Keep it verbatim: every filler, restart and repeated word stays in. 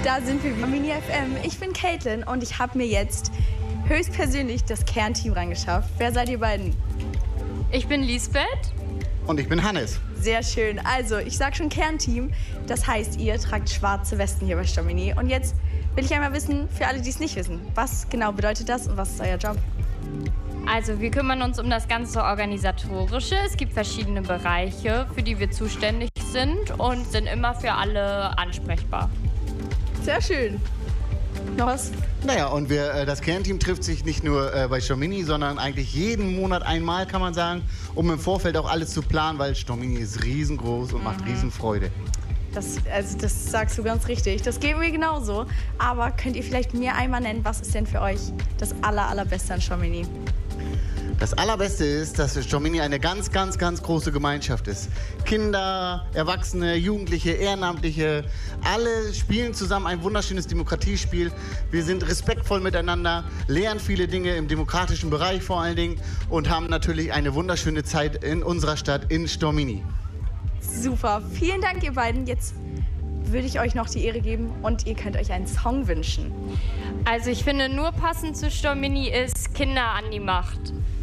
Da sind wir, Mini F M. Ich bin Caitlin und ich habe mir jetzt höchstpersönlich das Kernteam rangeschafft. Wer seid ihr beiden? Ich bin Lisbeth. Und ich bin Hannes. Sehr schön. Also, ich sag schon Kernteam. Das heißt, ihr tragt schwarze Westen hier bei Stomini. Und jetzt will ich einmal wissen, für alle, die es nicht wissen, was genau bedeutet das und was ist euer Job? Also wir kümmern uns um das ganze Organisatorische. Es gibt verschiedene Bereiche, für die wir zuständig sind und sind immer für alle ansprechbar. Sehr schön. Noch was? Naja, und wir, äh, das Kernteam trifft sich nicht nur äh, bei Stomini, sondern eigentlich jeden Monat einmal, kann man sagen, um im Vorfeld auch alles zu planen, weil Stomini ist riesengroß und mhm. macht Riesenfreude. Das, also das sagst du ganz richtig. Das geht mir genauso. Aber könnt ihr vielleicht mir einmal nennen, was ist denn für euch das aller, allerbeste an Stomini? Das Allerbeste ist, dass Stomini eine ganz, ganz, ganz große Gemeinschaft ist. Kinder, Erwachsene, Jugendliche, Ehrenamtliche, alle spielen zusammen ein wunderschönes Demokratiespiel. Wir sind respektvoll miteinander, lernen viele Dinge im demokratischen Bereich vor allen Dingen und haben natürlich eine wunderschöne Zeit in unserer Stadt in Stomini. Super, vielen Dank ihr beiden. Jetzt würde ich euch noch die Ehre geben und ihr könnt euch einen Song wünschen. Also ich finde, nur passend zu Stomini ist Kinder an die Macht.